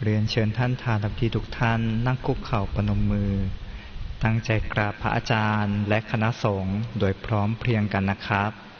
เรียนเชิญท่านทาสพี่ทุกท่านนั่งคุกเข่าประนมมือตั้งใจกราบพระอาจารย์และคณะสงฆ์โดยพร้อมเพรียงกันนะครับ